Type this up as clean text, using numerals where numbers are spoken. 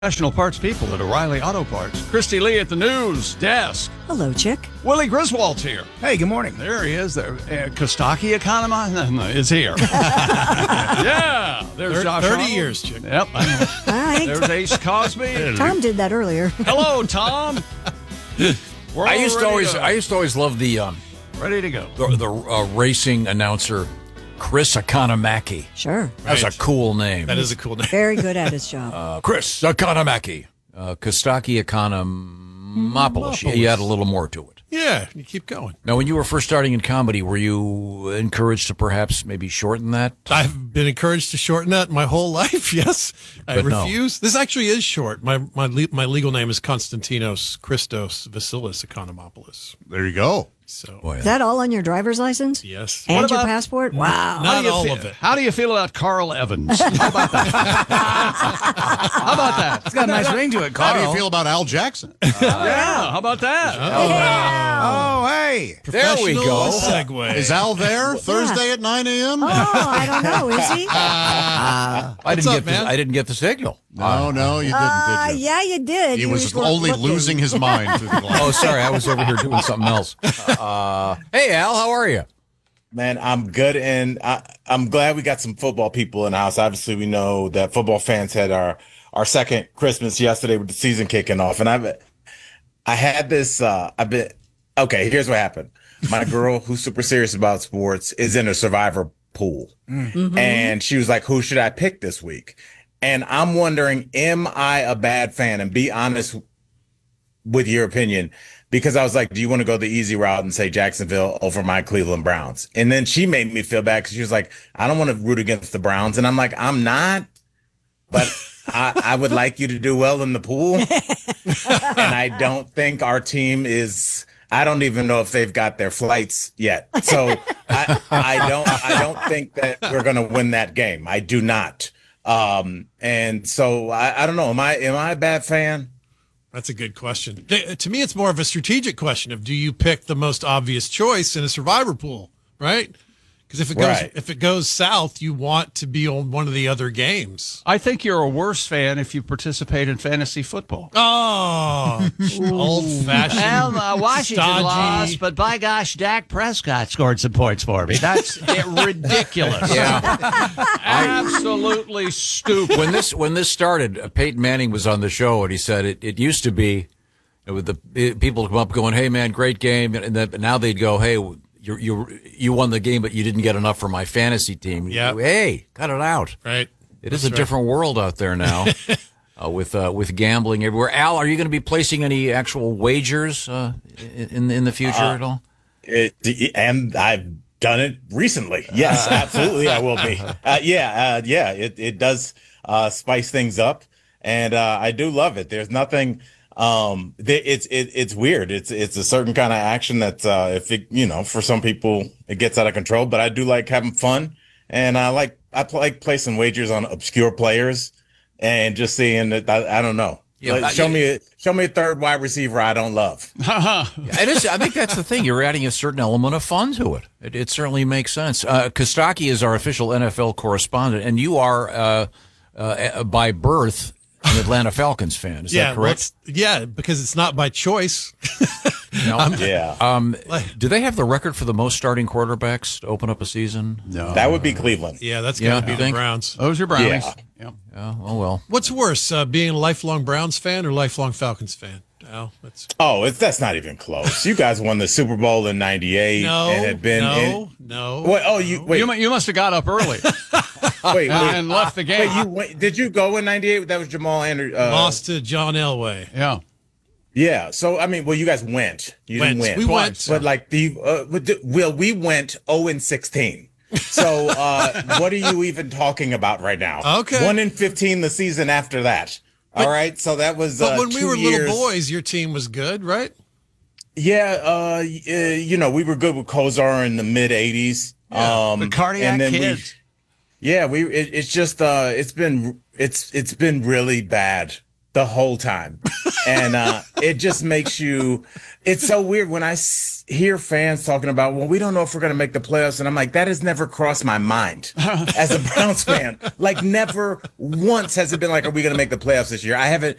Professional parts people at O'Reilly Auto Parts. Christy Lee at the news desk. Hello, Chick. Willie Griswold's here. Hey, good morning. There he is. There, Kostaki Economy is here. Yeah. There's Josh 30 Arnold. years, Chick. Yep. Hi. There's Ace Cosby. Tom did that earlier. Hello, Tom. We're I all used to ready always love the ready to go. racing announcer Chris Economaki. Sure. That's a cool name. That is a cool name. Very good at his job. Chris Economaki. Kostaki Economopoulos. You add a little more to it. Yeah, you keep going. Now, when you were first starting in comedy, were you encouraged to perhaps maybe shorten that? I've been encouraged to shorten that my whole life. Yes, I But no. refuse. This actually is short. My legal name is Konstantinos Christos Vasilis Economopoulos. There you go. So Boy, Is that all on your driver's license? yes, And What your about- passport? Wow. not all feel, of it. How do you feel about Carl Evans? How about that? How about that? it's got a nice ring to it, How do you feel about Al Jackson? Yeah. How about that? Oh, hey. There we Professional go. Segue. Is Al there Thursday at 9 a.m.? Oh, I don't know. Is he? I didn't get the signal. No, you didn't, did you? Yeah, you did. He You was just weren't only looking. losing his mind through the glass. Oh, sorry. I was over here doing something else. Hey, Al, how are you? Man, I'm good, and I'm glad we got some football people in the house. Obviously, we know that football fans had our second Christmas yesterday with the season kicking off, and I had this. Okay. Here's what happened. My girl, who's super serious about sports, is in a survivor pool, and she was like, "Who should I pick this week?" And I'm wondering, am I a bad fan? And be honest with your opinion. Because I was like, do you want to go the easy route and say Jacksonville over my Cleveland Browns? And then she made me feel bad because she was like, I don't want to root against the Browns. And I'm like, I'm not, but I would like you to do well in the pool. And I don't think our team is, I don't even know if they've got their flights yet. So I don't think that we're going to win that game. I do not. And so I don't know. Am I a bad fan? That's a good question. To me, it's more of a strategic question of do you pick the most obvious choice in a survivor pool, right? Because if it goes south, you want to be on one of the other games. I think you're a worse fan if you participate in fantasy football. Oh, old-fashioned, Well, Washington stodgy. lost, but by gosh, Dak Prescott scored some points for me. That's ridiculous. Absolutely stupid. When this started, Peyton Manning was on the show, and he said it used to be with the people come up going, "Hey man, great game," and then now they'd go, "Hey, you won the game, but you didn't get enough for my fantasy team." Yep. Hey, cut it out. Right. It is a different world out there now with gambling everywhere. Al, are you going to be placing any actual wagers in the future at all? And I've done it recently. Yes, absolutely. I will be. It does spice things up, and I do love it. There's nothing. It's weird. It's a certain kind of action that for some people it gets out of control. But I do like having fun, and I like placing wagers on obscure players and just seeing that. I don't know. Yeah, show me a third wide receiver I don't love. It is. I think that's the thing. You're adding a certain element of fun to it. It certainly makes sense. Kostaki is our official NFL correspondent, and you are by birth an Atlanta Falcons fan. Is that correct? Because it's not by choice. No? Yeah. Do they have the record for the most starting quarterbacks to open up a season? No. That would be Cleveland. Yeah, that's got to be you the think? Browns. Those are Brownies. Yeah. Yep. Oh well. What's worse, being a lifelong Browns fan or lifelong Falcons fan? Al, that's That's not even close. You guys won the Super Bowl in '98 and had been no. Wait, You must have got up early wait. and left the game. Did you go in '98? That was Jamal Anderson. Lost to John Elway. Yeah. Yeah. So you guys went. You didn't win. We went. But we went 0-16. So what are you even talking about right now? Okay. 1-15 the season after that. All right. So that was. But when we 2 were years. little boys, your team was good, right? Yeah. We were good with Kozar in the mid '80s. The cardiac kids. It's been really bad the whole time. And it just makes you, it's so weird when I hear fans talking about, well, we don't know if we're going to make the playoffs. And I'm like, that has never crossed my mind as a Browns fan. Like, never once has it been like, are we going to make the playoffs this year? I haven't